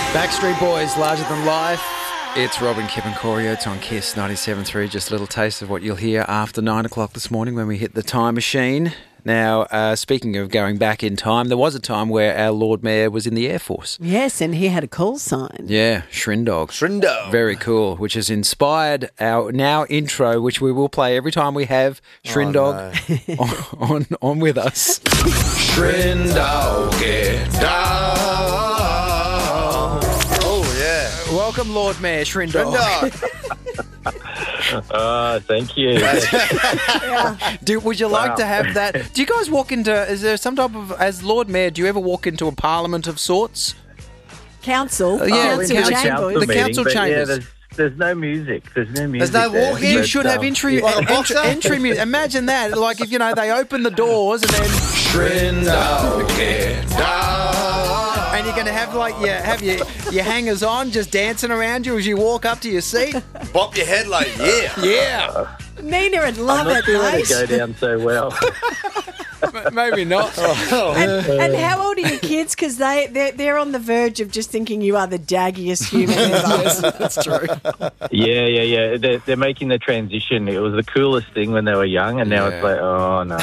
Backstreet Boys, Larger Than Life. It's Robin, Kip and Corey. It's on KISS 97.3. Just a little taste of what you'll hear after 9 o'clock this morning when we hit the time machine. Now, speaking of going back in time, there was a time where our Lord Mayor was in the Air Force. Yes, and he had a call sign. Yeah, Shrindog. Shrindog. Very cool, which has inspired our now intro, which we will play every time we have Shrindog on with us. Shrindog, get down. Oh, yeah. Welcome, Lord Mayor Shrindog. Thank you. Would you like to have that? Do you guys walk into, is there some type of, as Lord Mayor, do you ever walk into a parliament of sorts? Council. Yeah, council the chambers. the council chambers. Yeah, there's no music. There's no music. There's no there. walking? You But, should have entry music. Imagine that. Like if, they open the doors and then... Shrindog, get down. And you're going to have your hangers on just dancing around you as you walk up to your seat. Bop your head like, yeah. Yeah. Nina would love I'm not it, sure mate. it'd go down so well. Maybe not. And how old are your kids? Because they're on the verge of just thinking you are the daggiest human ever. That's true. Yeah. They're making the transition. It was the coolest thing when they were young, and now it's like, oh no.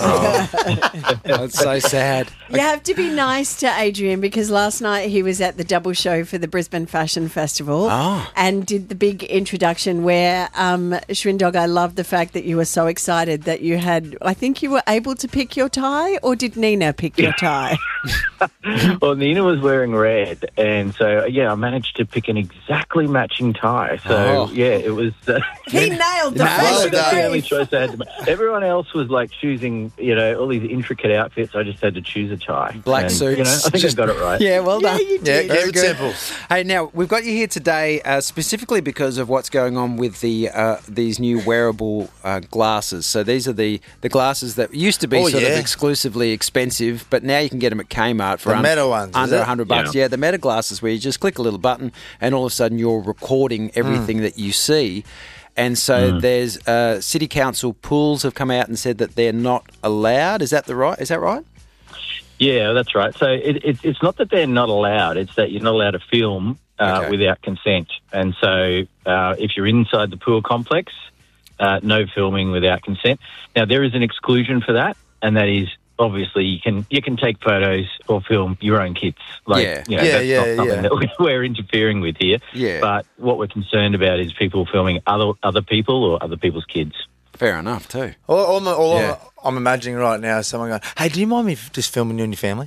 Oh. That's so sad. You have to be nice to Adrian because last night he was at the double show for the Brisbane Fashion Festival and did the big introduction where, Shrindog, I love the fact that you were so excited that you had, I think you were able to pick your tie, or did Nina pick your tie? Well, Nina was wearing red, and so, I managed to pick an exactly matching tie. So, it was... He nailed the that's the only fashion choice I had to make. Everyone else was like choosing, all these intricate outfits. I just had to choose a tie. Black And, suits. I think I got it right. Yeah, well done. you did. Yeah, keep it simple. Hey, now, we've got you here today specifically because of what's going on with these new wearable glasses. So these are the glasses that used to be of exclusively expensive, but now you can get them at Kmart for The Meta ones, under is it? $100. Yeah, the Meta glasses where you just click a little button and all of a sudden you're recording everything that you see. And so there's City Council pools have come out and said that they're not allowed. Is that right? Yeah, that's right. So it's not that they're not allowed; it's that you're not allowed to film without consent. And so if you're inside the pool complex, no filming without consent. Now there is an exclusion for that, and that is obviously you can take photos or film your own kids. That's not something that we're interfering with here. Yeah. But what we're concerned about is people filming other people or other people's kids. Fair enough, too. I'm imagining right now someone going, hey, do you mind me just filming you and your family?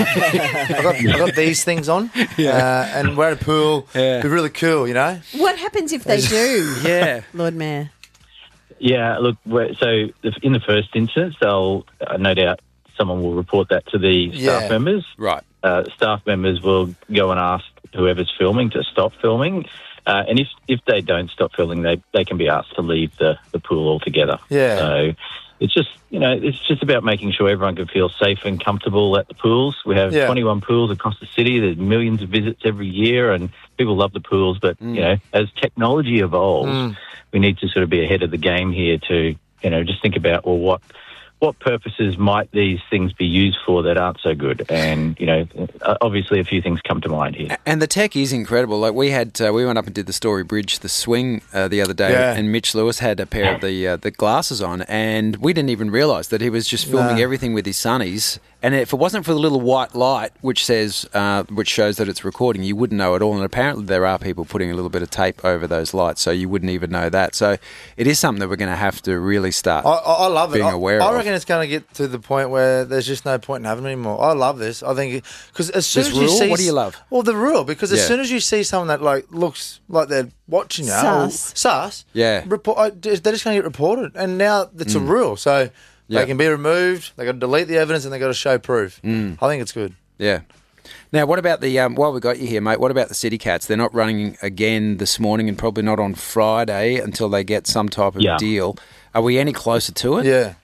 I got these things on and we're at a pool. Yeah. It'd be really cool, What happens if they do? Yeah. Lord Mayor. Yeah, look, so in the first instance, they'll no doubt someone will report that to the staff members. Right. Staff members will go and ask whoever's filming to stop filming. And if they don't stop filming, they can be asked to leave the pool altogether. Yeah. So it's just about making sure everyone can feel safe and comfortable at the pools. We have 21 pools across the city. There's millions of visits every year, and people love the pools. But as technology evolves, we need to sort of be ahead of the game here to just think about what purposes might these things be used for that aren't so good? And, obviously a few things come to mind here. And the tech is incredible. Like we went up and did the Story Bridge, the swing the other day, and Mitch Lewis had a pair of the glasses on, and we didn't even realise that he was just filming everything with his sunnies. And if it wasn't for the little white light, which shows that it's recording, you wouldn't know at all. And apparently there are people putting a little bit of tape over those lights, so you wouldn't even know that. So it is something that we're going to have to really start I love being it. aware of. I reckon it's going to get to the point where there's just no point in having it anymore. I love this. I think because as soon as you see, what do you love? Well, the rule, because as soon as you see someone that looks like they're watching you, sus, they're just going to get reported, and now it's a rule. So they can be removed. They got to delete the evidence, and they got to show proof. I think it's good. Yeah. Now, what about the while we got you here, mate? What about the City Cats? They're not running again this morning, and probably not on Friday until they get some type of deal. Are we any closer to it? Yeah.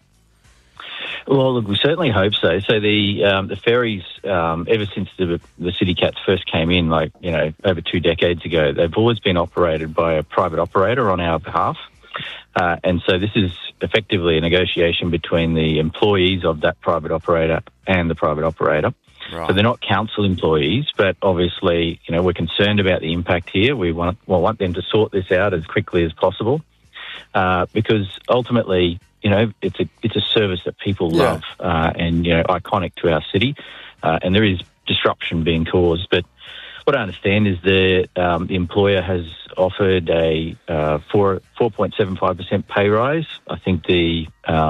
Well, look, we certainly hope so. So the ferries, ever since the City Cats first came in, over 2 decades ago, they've always been operated by a private operator on our behalf. And so this is effectively a negotiation between the employees of that private operator and the private operator. Right. So they're not council employees, but obviously, we're concerned about the impact here. We want them to sort this out as quickly as possible, because ultimately, it's a service that people love and iconic to our city, and there is disruption being caused. But what I understand is the employer has offered a 4.75% pay rise. I think the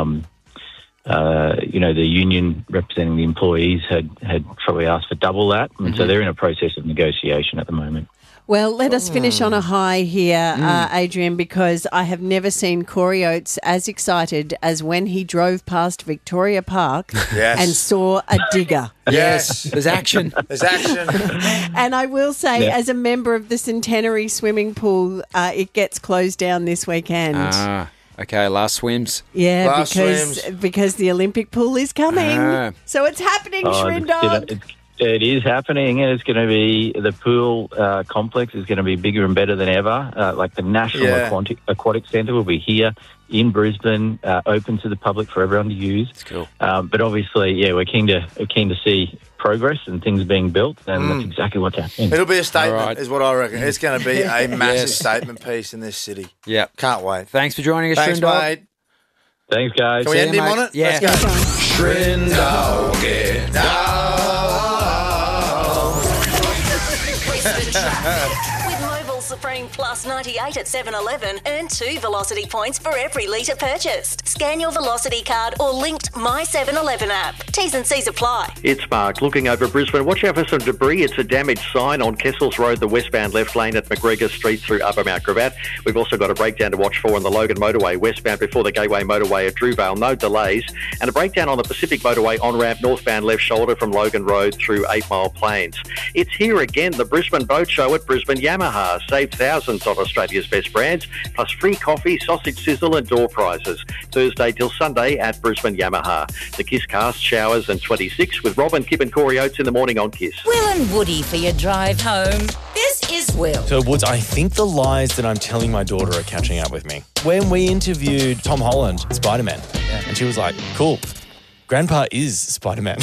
union representing the employees had probably asked for double that, and so they're in a process of negotiation at the moment. Well, let us finish on a high here, Adrian, because I have never seen Corey Oates as excited as when he drove past Victoria Park and saw a digger. Yes. There's action. There's action. And I will say, as a member of the Centenary swimming pool, it gets closed down this weekend. Okay, last swims. Yeah, because the Olympic pool is coming. So it's happening, Shrindog. It is happening, and it's going to be, the pool complex is going to be bigger and better than ever. Like the National Aquatic Centre will be here in Brisbane, open to the public for everyone to use. That's cool. But obviously, we're keen to see progress and things being built, and that's exactly what's happening. It'll be a statement, is what I reckon. It's going to be a massive statement piece in this city. Yeah. Can't wait. Thanks for joining us, Thanks, Shrindog. mate. Thanks, guys. Can we end him on it? Yeah. Let's go. Shrindog, get down. With Mobil Supreme Plus 98 at 7-Eleven, earn 2 Velocity points for every litre purchased. Scan your Velocity card or linked My 7-Eleven app. T's and C's apply. It's Mark looking over Brisbane. Watch out for some debris. It's a damaged sign on Kessels Road, the westbound left lane at McGregor Street through Upper Mount Gravatt. We've also got a breakdown to watch for on the Logan Motorway westbound before the Gateway Motorway at Drewvale. No delays. And a breakdown on the Pacific Motorway on-ramp northbound left shoulder from Logan Road through 8 Mile Plains. It's here again, the Brisbane Boat Show at Brisbane Yamaha. Save thousands on Australia's best brands, plus free coffee, sausage sizzle and door prizes. Thursday till Sunday at Brisbane Yamaha. The Kiss Cast, showers and 26 with Robin, Kip and Corey Oates in the morning on Kiss. Will and Woody for your drive home. This is Will. So, Woods, I think the lies that I'm telling my daughter are catching up with me. When we interviewed Tom Holland, Spider-Man, and she was like, cool, Grandpa is Spider-Man.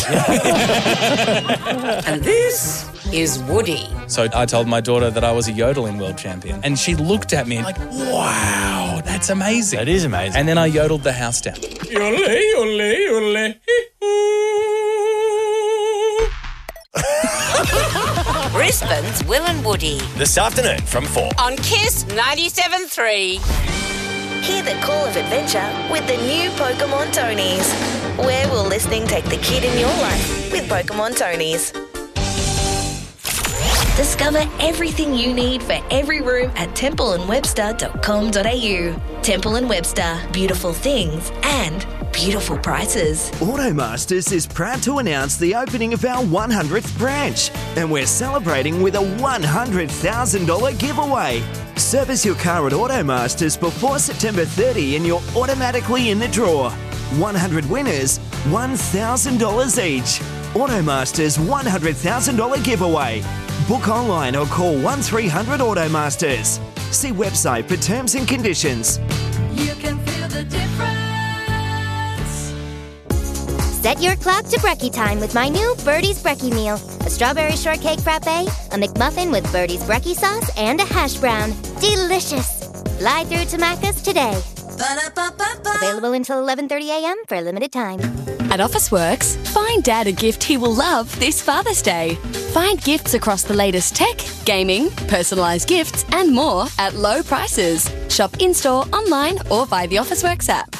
And this is Woody. So I told my daughter that I was a yodeling world champion. And she looked at me like, wow, that's amazing. That is amazing. And then I yodeled the house down. Yodel, yodel, yodel. Brisbane's Will and Woody. This afternoon from 4. On Kiss 97.3. Hear the call of adventure with the new Pokemon Tonies. Where will listening take the kid in your life with Pokemon Tonies? Discover everything you need for every room at templeandwebster.com.au. Temple & Webster, beautiful things and beautiful prices. Automasters is proud to announce the opening of our 100th branch, and we're celebrating with a $100,000 giveaway. Service your car at Automasters before September 30 and you're automatically in the draw. 100 winners, $1,000 each. Automasters $100,000 giveaway. Book online or call 1300 Automasters. See website for terms and conditions. You can feel the difference. Set your clock to brekkie time with my new Birdie's Brekkie Meal. A strawberry shortcake frappe, a McMuffin with Birdie's Brekkie sauce, and a hash brown. Delicious! Fly through to Macca's today. Ba-da-ba-ba-ba. Available until 11:30 a.m. for a limited time. At Officeworks, find Dad a gift he will love this Father's Day. Find gifts across the latest tech, gaming, personalised gifts and more at low prices. Shop in-store, online or via the Officeworks app.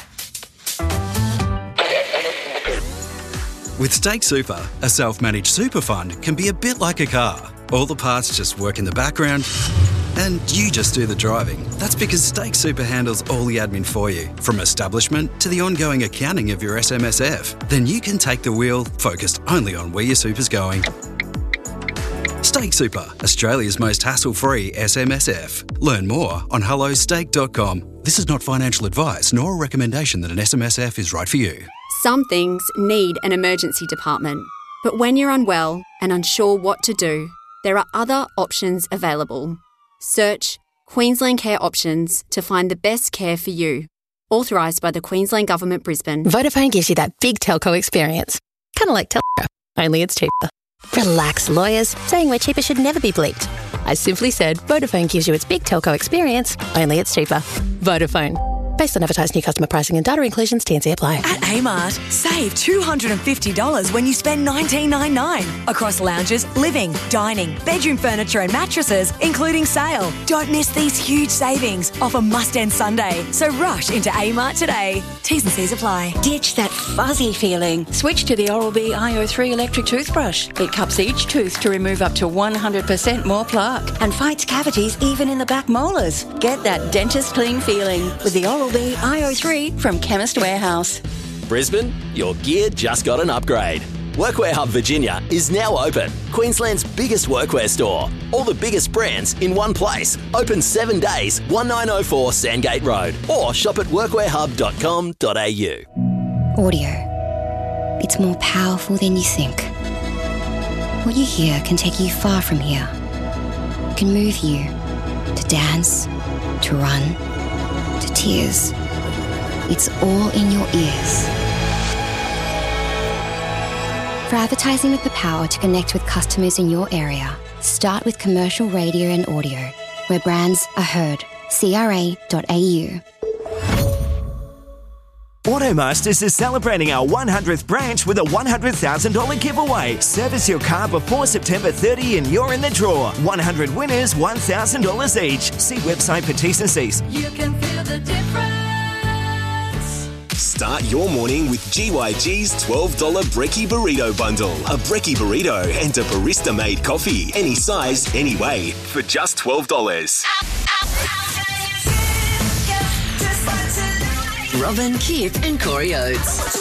With Stake Super, a self-managed super fund can be a bit like a car. All the parts just work in the background and you just do the driving. That's because Stake Super handles all the admin for you, from establishment to the ongoing accounting of your SMSF. Then you can take the wheel, focused only on where your super's going. Stake Super, Australia's most hassle-free SMSF. Learn more on hellostake.com. This is not financial advice nor a recommendation that an SMSF is right for you. Some things need an emergency department. But when you're unwell and unsure what to do, there are other options available. Search Queensland Care Options to find the best care for you. Authorised by the Queensland Government, Brisbane. Vodafone gives you that big telco experience. Kind of like Telstra, only it's cheaper. Relax, lawyers. Saying we're cheaper should never be bleeped. I simply said Vodafone gives you its big telco experience, only it's cheaper. Vodafone. Based on advertised new customer pricing and data inclusions, T&C apply. At Amart, save $250 when you spend $19.99 across lounges, living, dining, bedroom furniture and mattresses, including sale. Don't miss these huge savings off a must-end Sunday. So rush into Amart today. T's and C's apply. Ditch that fuzzy feeling. Switch to the Oral-B iO3 electric toothbrush. It cups each tooth to remove up to 100% more plaque and fights cavities even in the back molars. Get that dentist clean feeling with the Oral-B iO3 from Chemist Warehouse. Brisbane, your gear just got an upgrade. Workwear Hub Virginia is now open. Queensland's biggest workwear store. All the biggest brands in one place. Open 7 days, 1904 Sandgate Road. Or shop at workwearhub.com.au. Audio. It's more powerful than you think. What you hear can take you far from here. It can move you to dance, to run, to tears. It's all in your ears. For advertising with the power to connect with customers in your area, start with commercial radio and audio, where brands are heard. CRA.au. Automasters is celebrating our 100th branch with a $100,000 giveaway. Service your car before September 30 and you're in the draw. 100 winners, $1,000 each. See website for T's and C's. You can feel the difference. Start your morning with GYG's $12 Brekkie Burrito Bundle. A Brekkie Burrito and a barista-made coffee. Any size, any way, for just $12. Robin, Kip and Corey Oates.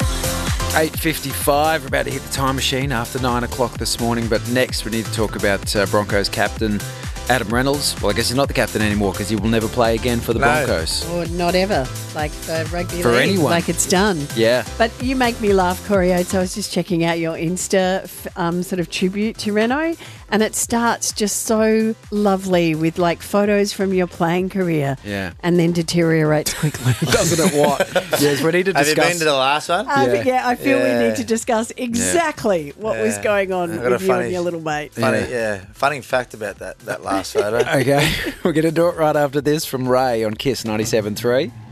8:55, we're about to hit the time machine after 9 o'clock this morning, but next we need to talk about Broncos captain Adam Reynolds. Well, I guess he's not the captain anymore because he will never play again for the Broncos. Or not ever, like for rugby for league. Anyone. Like it's done. Yeah. But you make me laugh, Corey Oates. I was just checking out your Insta sort of tribute to Reno, and it starts just so lovely with like photos from your playing career. Yeah. And then deteriorates quickly. Doesn't it what? Yes, we need to discuss. Have you been to the last one? I feel we need to discuss exactly what was going on with you and your little mate. Funny fact about that last photo. Okay, we're going to do it right after this from Ray on Kiss 97.3.